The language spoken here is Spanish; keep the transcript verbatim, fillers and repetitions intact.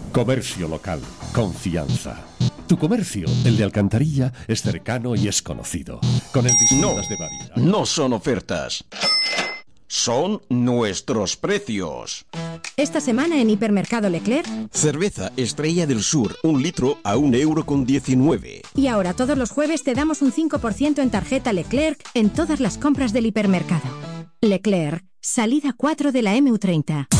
Comercio local. Confianza. Tu comercio, el de Alcantarilla, es cercano y es conocido. Con el disfrutas No, de variedad. no son ofertas. Son nuestros precios. Esta semana en Hipermercado Leclerc. Cerveza Estrella del Sur, un litro a un euro con diecinueve. Y ahora todos los jueves te damos un cinco por ciento en tarjeta Leclerc en todas las compras del hipermercado. Leclerc, salida cuatro de la eme u treinta.